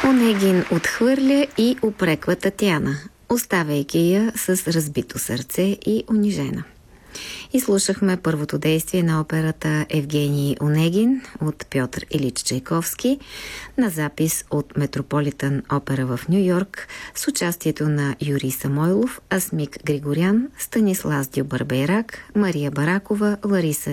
Онегин отхвърля и упреква Татяна, оставяйки я с разбито сърце и унижена. И слушахме първото действие на операта Евгений Онегин от Пьотър Илич Чайковски на запис от Метрополитън опера в Ню-Йорк с участието на Юрий Самойлов, Асмик Григорян, Станислав Дюбарбейрак, Мария Баракова, Лариса